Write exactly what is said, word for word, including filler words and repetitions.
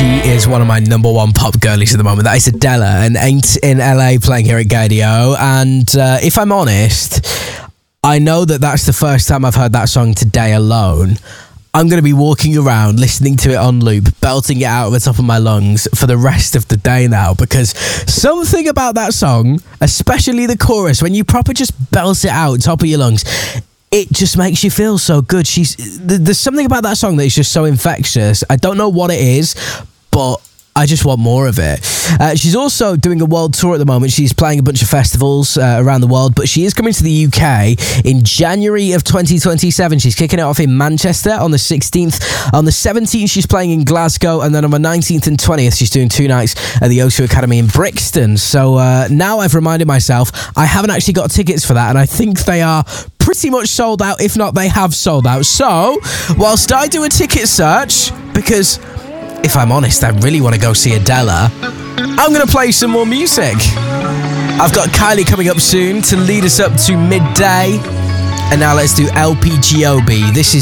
She is one of my number one pop girlies at the moment. That is Adele, and Ain't in L A playing here at Gaydio. And uh, if I'm honest, I know that that's the first time I've heard that song today alone. I'm going to be walking around, listening to it on loop, belting it out of the top of my lungs for the rest of the day now, because something about that song, especially the chorus, when you proper just belt it out top of your lungs, it just makes you feel so good. She's there's something about that song that is just so infectious. I don't know what it is, but I just want more of it. Uh, she's also doing a world tour at the moment. She's playing a bunch of festivals uh, around the world, but she is coming to the U K in January of twenty twenty-seven. She's kicking it off in Manchester on the sixteenth. On the seventeenth, she's playing in Glasgow, and then on the nineteenth and twentieth, she's doing two nights at the O two Academy in Brixton. So uh, now I've reminded myself, I haven't actually got tickets for that, and I think they are pretty much sold out. If not, they have sold out. So, whilst I do a ticket search, because if I'm honest, I really want to go see Adele, I'm going to play some more music. I've got Kylie coming up soon to lead us up to midday. And now let's do L P G O B. This is